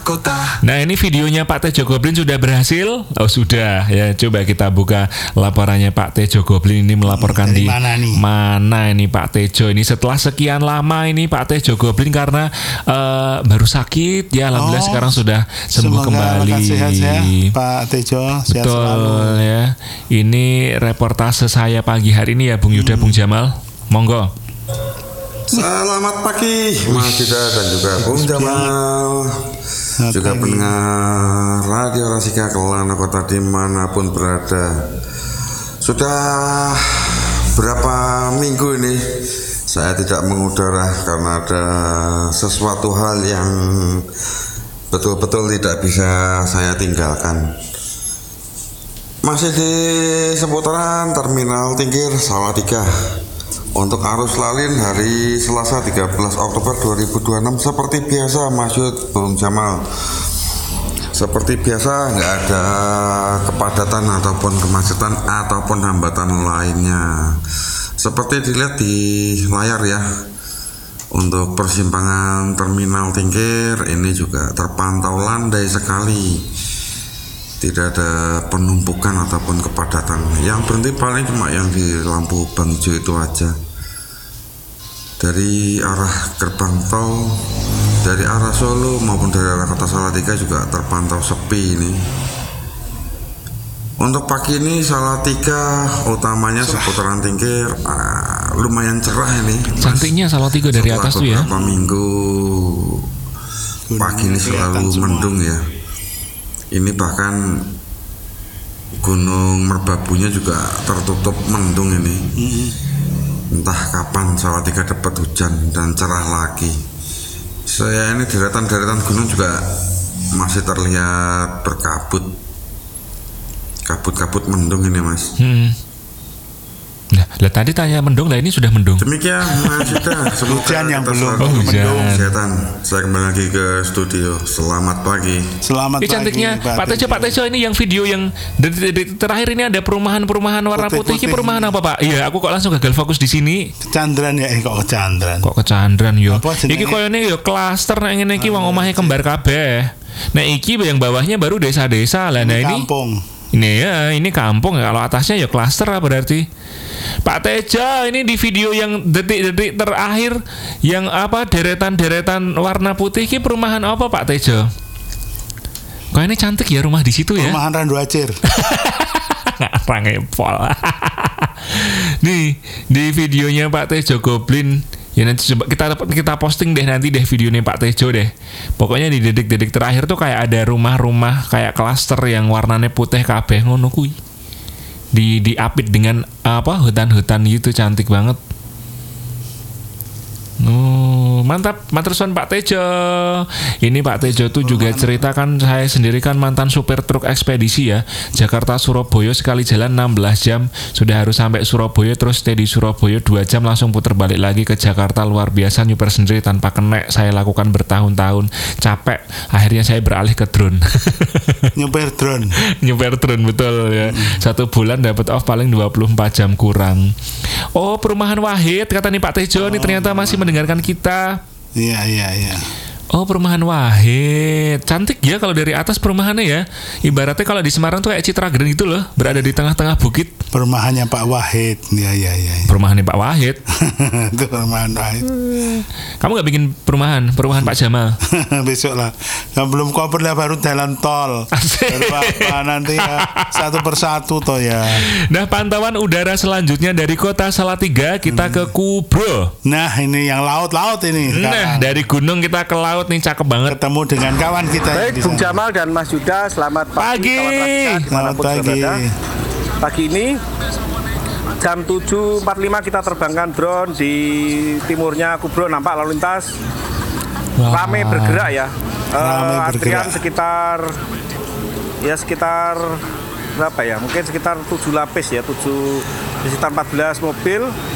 kota. Nah, ini videonya Pak Tejo Goblin sudah berhasil? Oh, sudah ya. Coba kita buka laporannya Pak Tejo Goblin ini melaporkan di mana ini Pak Tejo ini setelah sekian lama ini Pak Tejo Goblin karena baru sakit ya, alhamdulillah sekarang sudah sembuh kembali. Sehat-sehat Pak Tejo, sehat betul selalu. Ya. Ini reportase saya pagi hari ini ya, Bung Yuda, Bung Jamal. Monggo. Selamat pagi Mas Yuda dan juga Bung Jamal, juga pendengar Radio Rasika Kelana Kota dimanapun berada. Sudah berapa minggu ini saya tidak mengudara karena ada sesuatu hal yang betul-betul tidak bisa saya tinggalkan. Masih di seputaran Terminal Tingkir Salatiga. Untuk arus lalin hari Selasa 13 Oktober 2026 seperti biasa Mas Yud, Bung Jamal. Seperti biasa nggak ada kepadatan ataupun kemacetan ataupun hambatan lainnya. Seperti dilihat di layar ya. Untuk persimpangan Terminal Tingkir ini juga terpantau landai sekali. Tidak ada penumpukan ataupun kepadatan. Yang berhenti paling cuma yang di lampu bang hijau itu aja. Dari arah gerbang tol, dari arah Solo maupun dari arah Kota Salatiga juga terpantau sepi ini. Untuk pagi ini Salatiga utamanya seputaran Tingkir lumayan cerah ini. Cantiknya Salatiga dari atas tuh ya. Beberapa minggu pagi ini selalu mendung ya. Ini bahkan Gunung Merbabunya juga tertutup mendung ini. Entah kapan Salatiga dapat hujan dan cerah lagi. Saya ini deretan-deretan gunung juga masih terlihat berkabut. Kabut-kabut mendung ini Mas. Nah, tadi tanya mendung, lah ini sudah mendung. Demikian Mas Yuda, hujan yang belum mendung. Saya kembali lagi ke studio. Selamat pagi. Selamat pagi. Cantiknya Pak Tejo ini yang video yang terakhir ini ada perumahan warna putih. Ini perumahan apa Pak? Iya, aku kok langsung gagal fokus di sini. Kecandran ya, kok kecandran. Kok kecandran yo. Iki koyone yo klaster nang ngene iki wong omahe kembar kabeh. Nah, iki yang bawahnya baru desa-desa lah. Nah, ini kampung. Ini kampung ya. Kalau atasnya ya klaster lah berarti. Pak Tejo ini di video yang detik-detik terakhir yang apa deretan-deretan warna putih ini perumahan apa Pak Tejo? Kok ini cantik ya rumah di situ ya? Perumahan Randu Acir. Ngarang epol. Nih di videonya Pak Tejo Goblin. Ya nanti coba kita posting deh nanti deh videonya Pak Tejo deh. Pokoknya di detik-detik terakhir tuh kayak ada rumah-rumah kayak klaster yang warnanya putih kabeh ngono kuwi. Diapit dengan apa hutan-hutan gitu, cantik banget. Mantap, materson Pak Tejo. Ini Pak Tejo tuh juga ceritakan, saya sendiri kan mantan supir truk ekspedisi ya. Jakarta Surabaya sekali jalan 16 jam. Sudah harus sampai Surabaya, terus stay di Surabaya 2 jam langsung putar balik lagi ke Jakarta. Luar biasa, nyuper sendiri tanpa kenek. Saya lakukan bertahun-tahun. Capek. Akhirnya saya beralih ke drone. Nyuper drone. Nyuper drone betul ya. 1 bulan dapat off paling 24 jam kurang. Oh, perumahan Wahid kata nih Pak Tejo nih ternyata masih mendengarkan kita. Iya. Oh, perumahan Wahid. Cantik ya kalau dari atas perumahannya ya. Ibaratnya kalau di Semarang tuh kayak Citra Grand gitu loh, berada di tengah-tengah bukit. Perumahannya Pak Wahid. Iya. Perumahannya Pak Wahid. Itu perumahan Wahid. Kamu nggak bikin perumahan Pak Jamal? Besok lah. Yang belum cover lah baru jalan tol. Baru apa nanti ya satu persatu toh ya. Nah, pantauan udara selanjutnya dari Kota Salatiga kita ke Kubro. Nah, ini yang laut ini. Nah, dari gunung kita ke laut nih, cakep banget. Ketemu dengan kawan kita. Baik, Bung Jamal dan Mas Yuda, selamat pagi. Selamat pagi. Pagi ini jam 7.45 kita terbangkan drone di timurnya Kubro, nampak lalu lintas ramai bergerak ya. Antrian sekitar berapa ya? Mungkin sekitar 7 lapis ya, sekitar 14 mobil